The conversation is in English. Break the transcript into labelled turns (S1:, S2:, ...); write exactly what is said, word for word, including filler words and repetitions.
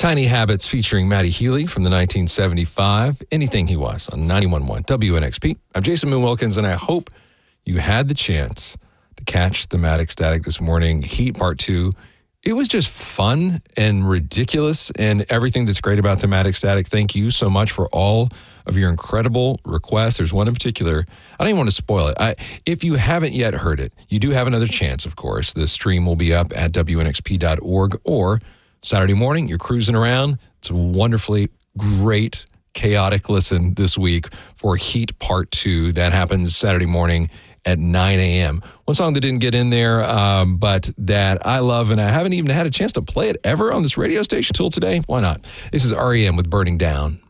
S1: Tiny Habits featuring Matty Healy from the nineteen seventy-five, Anything He Was on ninety-one point one W N X P. I'm Jason Moon Wilkins, and I hope you had the chance to catch Thematic Static this morning, Heat Part two. It was just fun and ridiculous and everything that's great about Thematic Static. Thank you so much for all of your incredible requests. There's one in particular. I don't even want to spoil it. I, if you haven't yet heard it, you do have another chance, of course. The stream will be up at W N X P dot org, or Saturday morning, you're cruising around. It's a wonderfully great, chaotic listen this week for Heat Part two. That happens Saturday morning at nine a.m. One song that didn't get in there, um, but that I love, and I haven't even had a chance to play it ever on this radio station till today. Why not? This is R E M with Burning Down.